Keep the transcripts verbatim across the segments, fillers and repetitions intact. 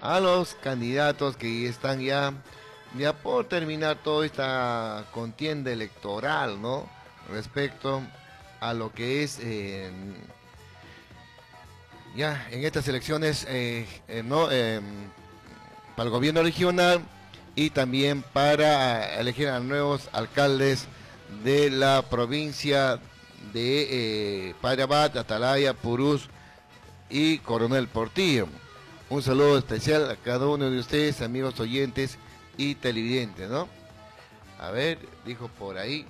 a los candidatos que están ya, ya por terminar toda esta contienda electoral, ¿no? Respecto a lo que es eh, ya en estas elecciones, eh, eh, ¿no? Eh, para el gobierno regional y también para elegir a nuevos alcaldes de la provincia de eh, Parabat, Atalaya, Purús y Coronel Portillo. Un saludo especial a cada uno de ustedes, amigos oyentes y televidentes, ¿no? A ver, dijo por ahí.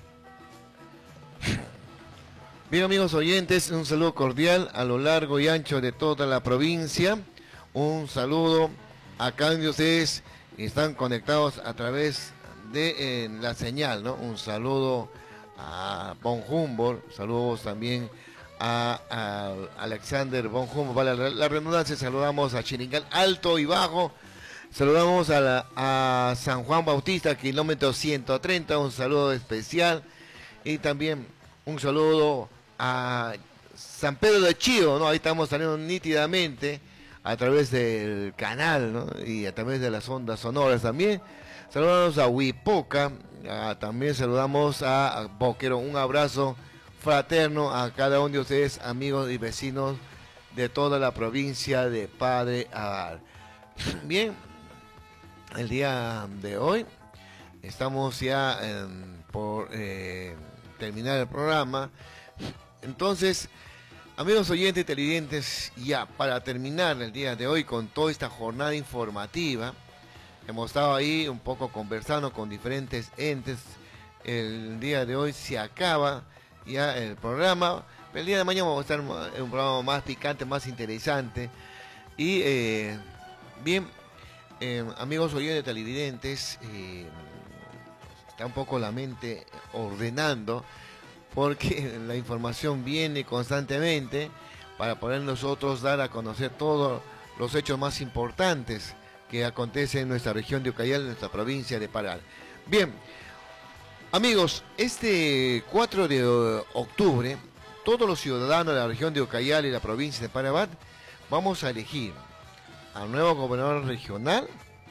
Bien, amigos oyentes, un saludo cordial a lo largo y ancho de toda la provincia. Un saludo a cada uno de ustedes que están conectados a través de eh, la señal, ¿no? Un saludo a Von Humboldt, saludos también a, a Alexander Von Humboldt, vale la, la redundancia, saludamos a Chiringal Alto y Bajo, saludamos a, la, a San Juan Bautista, kilómetro ciento treinta, un saludo especial, y también un saludo a San Pedro de Chío, ¿no? Ahí estamos saliendo nítidamente a través del canal, ¿no? Y a través de las ondas sonoras también. Saludamos a Huipoca, a, también saludamos a, a Boquero, un abrazo fraterno a cada uno de ustedes, amigos y vecinos de toda la provincia de Padre Abad. Bien, el día de hoy estamos ya eh, por eh, terminar el programa. Entonces, amigos oyentes y televidentes, ya para terminar el día de hoy con toda esta jornada informativa, hemos estado ahí un poco conversando con diferentes entes. El día de hoy se acaba ya el programa, pero el día de mañana vamos a estar en un programa más picante, más interesante. Y eh, bien, eh, amigos oyentes y televidentes, eh, está un poco la mente ordenando, porque la información viene constantemente para poder nosotros dar a conocer todos los hechos más importantes que acontecen en nuestra región de Ucayali, en nuestra provincia de Pará. Bien, amigos, este cuatro de octubre, todos los ciudadanos de la región de Ucayali y la provincia de Parabat vamos a elegir al nuevo gobernador regional,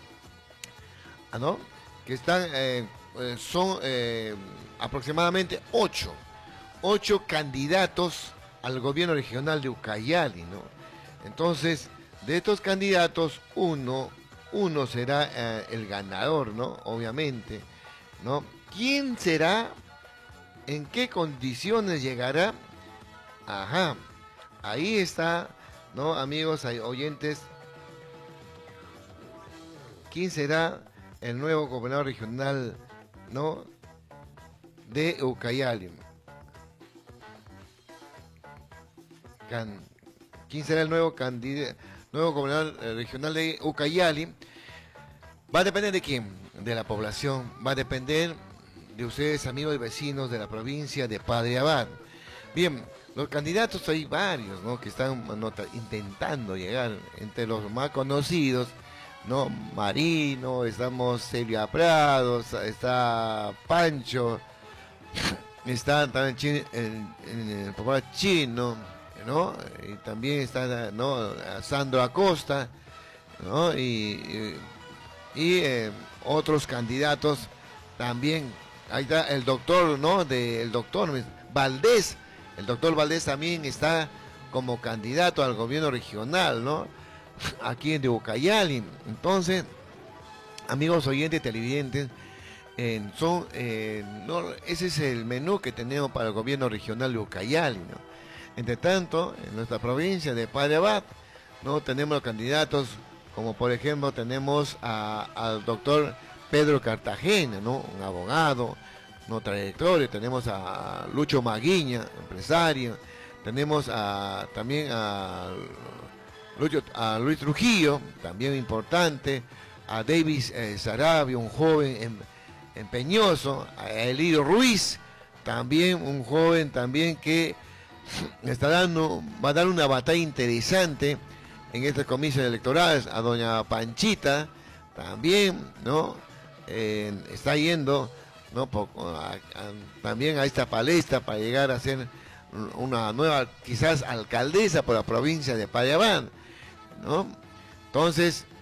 ¿no? Que están, eh, son eh, aproximadamente ocho. ocho candidatos al gobierno regional de Ucayali, ¿no? Entonces, de estos candidatos, uno, uno será eh, el ganador, ¿no? Obviamente, ¿no? ¿Quién será? ¿En qué condiciones llegará? Ajá, ahí está, ¿no, amigos oyentes? ¿Quién será el nuevo gobernador regional, ¿no? de Ucayali? ¿Quién será el nuevo candidato, nuevo gobernador regional de Ucayali? Va a depender de quién, de la población, va a depender de ustedes, amigos y vecinos de la provincia de Padre Abad. Bien, los candidatos hay varios, ¿no? Que están no, intentando llegar, entre los más conocidos, ¿no? Marino, estamos Celia Prados, está Pancho, está también el, el, el popular Chino, ¿no? Y también está, ¿no? Sandro Acosta, ¿no? Y, y, y eh, otros candidatos también. Ahí está el doctor, ¿no? De, el doctor Valdés. El doctor Valdés también está como candidato al gobierno regional, ¿no? Aquí en Ucayali. Entonces, amigos oyentes televidentes, eh, son, eh, no, ese es el menú que tenemos para el gobierno regional de Ucayali, ¿no? Entre tanto, en nuestra provincia de Padre Abad, ¿no? Tenemos candidatos como por ejemplo tenemos a, al doctor Pedro Cartagena, ¿no? Un abogado, no trayectoria. Tenemos a Lucho Maguiña, empresario. Tenemos a, también a, Lucho, a Luis Trujillo, también importante. A Davis eh, Sarabia, un joven em, empeñoso. A Elidio Ruiz, también un joven también que está dando, va a dar una batalla interesante en estas comisiones electorales. A doña Panchita también, ¿no? Eh, está yendo, ¿no? A, a, también a esta palestra para llegar a ser una nueva, quizás alcaldesa por la provincia de Payabán, ¿no? Entonces,